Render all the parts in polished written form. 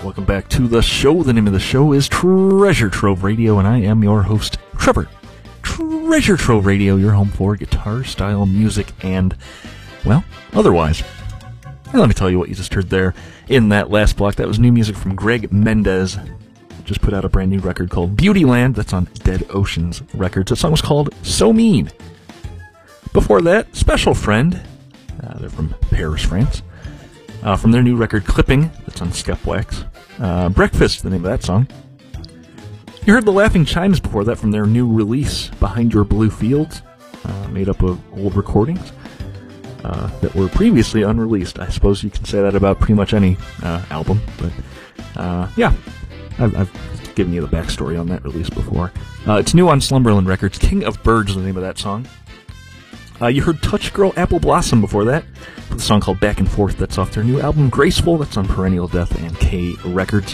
welcome back to the show. The name of the show is Treasure Trove Radio, and I am your host, Trevor. Treasure Trove Radio, your home for guitar-style music and, well, otherwise. And let me tell you what you just heard there in that last block. That was new music from Greg Mendez. Just put out a brand new record called Beautyland. That's on Dead Oceans Records. The song was called So Mean. Before that, Special Friend. They're from Paris, France. From their new record Clipping. That's on Skepwax. Breakfast, the name of that song. You heard the Laughing Chimes before that from their new release, Behind Your Blue Fields. Made up of old recordings that were previously unreleased. I suppose you can say that about pretty much any album. But, yeah. I've given you the backstory on that release before. It's new on Slumberland Records. King of Birds is the name of that song. You heard Touch Girl Apple Blossom before that, with a song called Back and Forth. That's off their new album Graceful. That's on Perennial Death and K Records.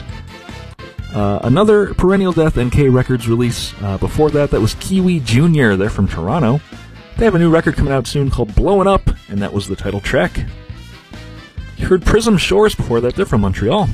Another Perennial Death and K Records release before that was Kiwi Jr. They're from Toronto. They have a new record coming out soon called Blowin' Up, and that was the title track. You heard Prism Shores before that. They're from Montreal.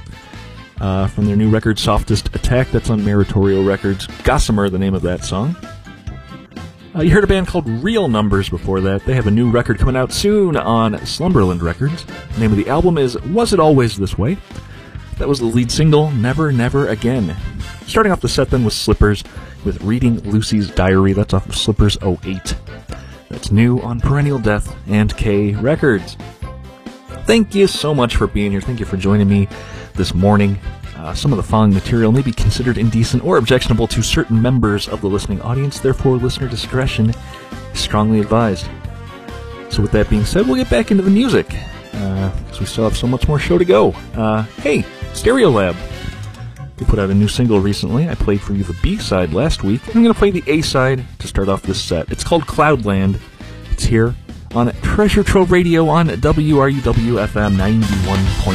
From their new record Softest Attack. That's on Maritorio Records. Gossamer, the name of that song. You heard a band called Real Numbers before that. They have a new record coming out soon on Slumberland Records. The name of the album is Was It Always This Way? That was the lead single, Never, Never Again. Starting off the set then was Slippers with Reading Lucy's Diary. That's off of Slippers 08. That's new on Perennial Death and K Records. Thank you so much for being here. Thank you for joining me this morning. Some of the following material may be considered indecent or objectionable to certain members of the listening audience. Therefore, listener discretion is strongly advised. So with that being said, we'll get back into the music, because we still have so much more show to go. Hey, Stereolab. They put out a new single recently. I played for you the B-side last week. I'm going to play the A-side to start off this set. It's called Cloudland. It's here on Treasure Trove Radio on WRUW-FM 91.9.